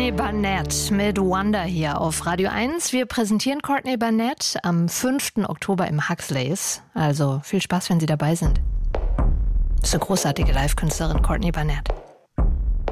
Courtney Barnett mit Wonder hier auf Radio 1. Wir präsentieren Courtney Barnett am 5. Oktober im Huxleys. Also viel Spaß, wenn Sie dabei sind. Das ist eine großartige Live-Künstlerin, Courtney Barnett.